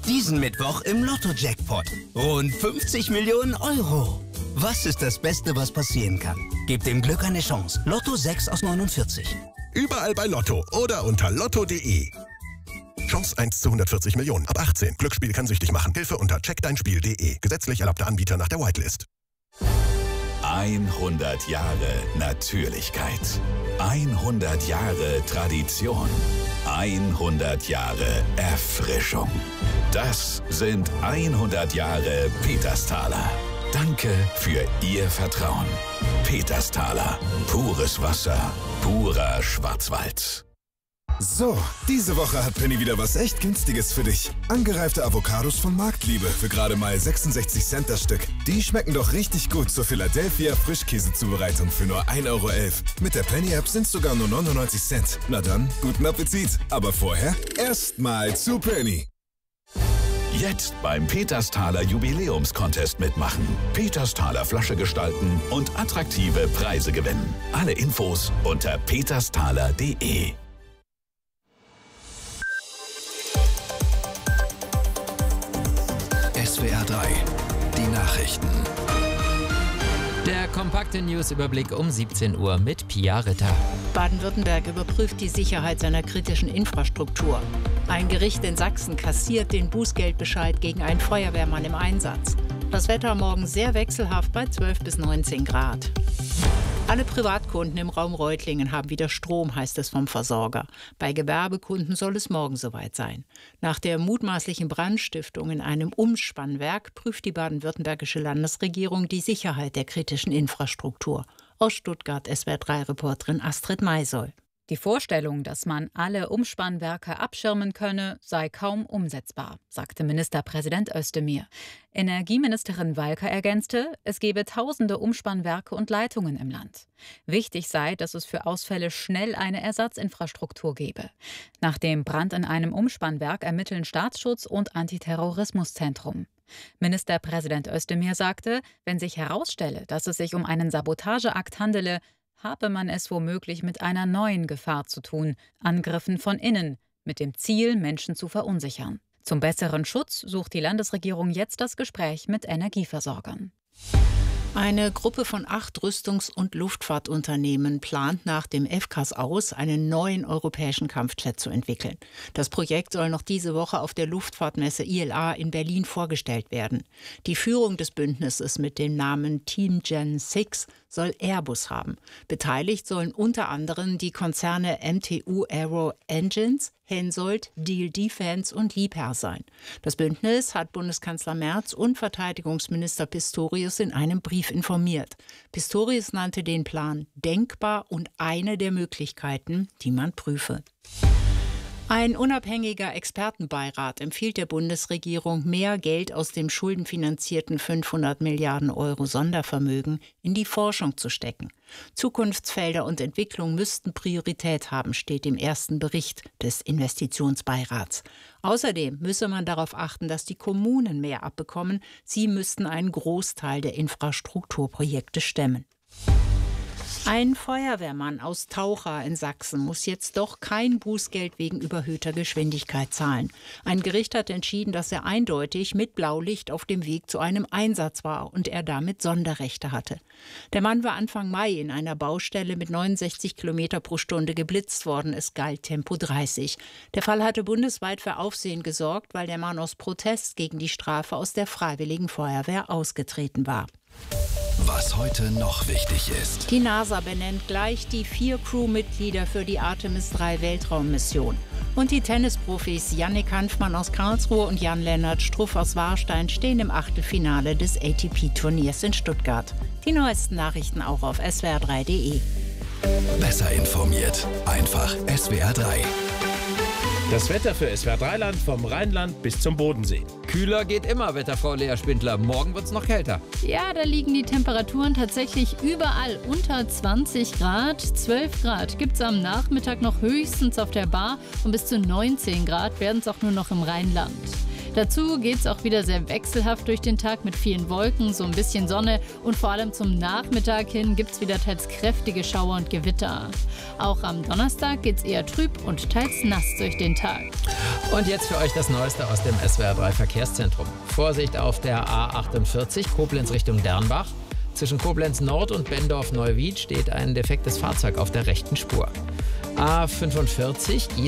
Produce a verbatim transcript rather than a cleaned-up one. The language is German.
Diesen Mittwoch im Lotto-Jackpot. Rund fünfzig Millionen Euro. Was ist das Beste, was passieren kann? Gebt dem Glück eine Chance. Lotto sechs aus neunundvierzig. Überall bei Lotto oder unter lotto punkt de. Chance eins zu hundertvierzig Millionen. Ab achtzehn. Glücksspiel kann süchtig machen. Hilfe unter check dein spiel punkt de. Gesetzlich erlaubter Anbieter nach der Whitelist. hundert Jahre Natürlichkeit. hundert Jahre Tradition. hundert Jahre Erfrischung. Das sind hundert Jahre Petersthaler. Danke für Ihr Vertrauen. Petersthaler. Pures Wasser. Purer Schwarzwald. So, diese Woche hat Penny wieder was echt Günstiges für dich. Angereifte Avocados von Marktliebe für gerade mal sechsundsechzig Cent das Stück. Die schmecken doch richtig gut zur Philadelphia Frischkäsezubereitung für nur ein Euro elf. Mit der Penny-App sind es sogar nur neunundneunzig Cent. Na dann, guten Appetit. Aber vorher erstmal zu Penny. Jetzt beim Petersthaler Jubiläumscontest mitmachen. Petersthaler Flasche gestalten und attraktive Preise gewinnen. Alle Infos unter petersthaler punkt de. S W R drei, die Nachrichten. Der kompakte Newsüberblick um siebzehn Uhr mit Pia Ritter. Baden-Württemberg überprüft die Sicherheit seiner kritischen Infrastruktur. Ein Gericht in Sachsen kassiert den Bußgeldbescheid gegen einen Feuerwehrmann im Einsatz. Das Wetter morgen sehr wechselhaft bei zwölf bis neunzehn Grad. Alle Privatkunden im Raum Reutlingen haben wieder Strom, heißt es vom Versorger. Bei Gewerbekunden soll es morgen soweit sein. Nach der mutmaßlichen Brandstiftung in einem Umspannwerk prüft die baden-württembergische Landesregierung die Sicherheit der kritischen Infrastruktur. Aus Stuttgart S W R drei Reporterin Astrid Maisoll. Die Vorstellung, dass man alle Umspannwerke abschirmen könne, sei kaum umsetzbar, sagte Ministerpräsident Özdemir. Energieministerin Walker ergänzte, es gebe tausende Umspannwerke und Leitungen im Land. Wichtig sei, dass es für Ausfälle schnell eine Ersatzinfrastruktur gebe. Nach dem Brand in einem Umspannwerk ermitteln Staatsschutz und Antiterrorismuszentrum. Ministerpräsident Özdemir sagte, wenn sich herausstelle, dass es sich um einen Sabotageakt handele, habe man es womöglich mit einer neuen Gefahr zu tun, Angriffen von innen, mit dem Ziel, Menschen zu verunsichern. Zum besseren Schutz sucht die Landesregierung jetzt das Gespräch mit Energieversorgern. Eine Gruppe von acht Rüstungs- und Luftfahrtunternehmen plant nach dem F C A S aus, einen neuen europäischen Kampfjet zu entwickeln. Das Projekt soll noch diese Woche auf der Luftfahrtmesse I L A in Berlin vorgestellt werden. Die Führung des Bündnisses mit dem Namen Team Gen sechs soll Airbus haben. Beteiligt sollen unter anderem die Konzerne M T U Aero Engines, Hensoldt, Diehl Defence und Liebherr sein. Das Bündnis hat Bundeskanzler Merz und Verteidigungsminister Pistorius in einem Brief informiert. Pistorius nannte den Plan denkbar und eine der Möglichkeiten, die man prüfe. Ein unabhängiger Expertenbeirat empfiehlt der Bundesregierung, mehr Geld aus dem schuldenfinanzierten fünfhundert Milliarden Euro Sondervermögen in die Forschung zu stecken. Zukunftsfelder und Entwicklung müssten Priorität haben, steht im ersten Bericht des Investitionsbeirats. Außerdem müsse man darauf achten, dass die Kommunen mehr abbekommen. Sie müssten einen Großteil der Infrastrukturprojekte stemmen. Ein Feuerwehrmann aus Taucha in Sachsen muss jetzt doch kein Bußgeld wegen überhöhter Geschwindigkeit zahlen. Ein Gericht hat entschieden, dass er eindeutig mit Blaulicht auf dem Weg zu einem Einsatz war und er damit Sonderrechte hatte. Der Mann war Anfang Mai in einer Baustelle mit neunundsechzig Kilometer pro Stunde geblitzt worden. Es galt Tempo dreißig. Der Fall hatte bundesweit für Aufsehen gesorgt, weil der Mann aus Protest gegen die Strafe aus der Freiwilligen Feuerwehr ausgetreten war. Was heute noch wichtig ist. Die NASA benennt gleich die vier Crewmitglieder für die Artemis drei Weltraummission. Und die Tennisprofis Jannik Hanfmann aus Karlsruhe und Jan-Lennart Struff aus Warstein stehen im Achtelfinale des A T P-Turniers in Stuttgart. Die neuesten Nachrichten auch auf S W R drei punkt de. Besser informiert. Einfach S W R drei. Das Wetter für S W R drei Land vom Rheinland bis zum Bodensee. Kühler geht immer, Wetterfrau Lea Spindler. Morgen wird es noch kälter. Ja, da liegen die Temperaturen tatsächlich überall unter zwanzig Grad. zwölf Grad gibt es am Nachmittag noch höchstens auf der Bar und bis zu neunzehn Grad werden es auch nur noch im Rheinland. Dazu geht es auch wieder sehr wechselhaft durch den Tag mit vielen Wolken, so ein bisschen Sonne und vor allem zum Nachmittag hin gibt es wieder teils kräftige Schauer und Gewitter. Auch am Donnerstag geht es eher trüb und teils nass durch den Tag. Und jetzt für euch das Neueste aus dem S W R drei Verkehrszentrum. Vorsicht auf der A achtundvierzig, Koblenz Richtung Dernbach. Zwischen Koblenz Nord und Bendorf-Neuwied steht ein defektes Fahrzeug auf der rechten Spur. A fünfundvierzig,